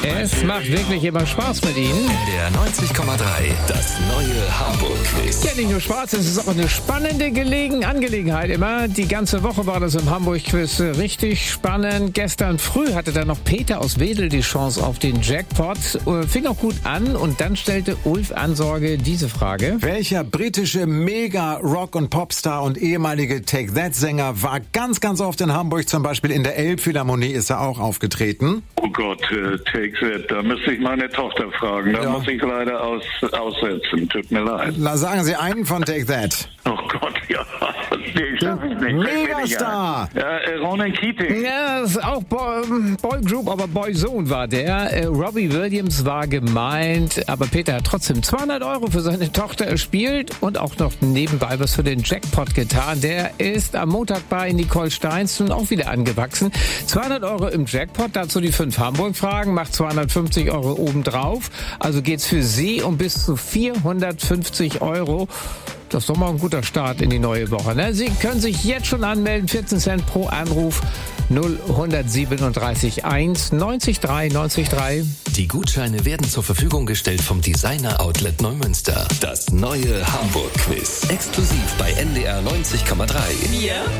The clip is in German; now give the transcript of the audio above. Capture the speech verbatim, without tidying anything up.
Es macht wirklich immer Spaß mit Ihnen. Der neunzig Komma drei, das neue Hamburg-Quiz. Ja, nicht nur Spaß, es ist auch eine spannende Gelegen Angelegenheit immer. Die ganze Woche war das im Hamburg-Quiz richtig spannend. Gestern früh hatte dann noch Peter aus Wedel die Chance auf den Jackpot. Fing auch gut an und dann stellte Ulf Ansorge diese Frage. Welcher britische Mega-Rock- und Popstar und ehemalige Take-That-Sänger war ganz, ganz oft in Hamburg? Zum Beispiel in der Elbphilharmonie ist er auch aufgetreten. Oh Gott, äh, Take That, da müsste ich meine Tochter fragen. Da Ja. muss ich leider aus, aussetzen. Tut mir leid. Na, sagen Sie einen von Take That. Oh Gott, ja. Nee, schaff ich nicht. Fällt mir nicht Megastar. ein. Ja, äh, Ronan Keating. Ja, das ist auch Boy, Boy Group, aber Boyzone war der. Äh, Robbie Williams war gemeint, aber Peter hat trotzdem zweihundert Euro für seine Tochter erspielt und auch noch nebenbei was für den Jackpot getan. Der ist am Montag bei Nicole Steins nun auch wieder angewachsen. zweihundert Euro im Jackpot, dazu die fünf Hamburg-Fragen, macht zweihundertfünfzig Euro obendrauf. Also geht's für Sie um bis zu vierhundertfünfzig Euro. Das ist doch mal ein guter Start in die neue Woche. Ne? Sie können sich jetzt schon anmelden, vierzehn Cent pro Anruf, null siebenunddreißig eins neunzig drei neunzig drei. Die Gutscheine werden zur Verfügung gestellt vom Designer Outlet Neumünster. Das neue Hamburg-Quiz. Exklusiv bei N D R neunzig Komma drei. Wir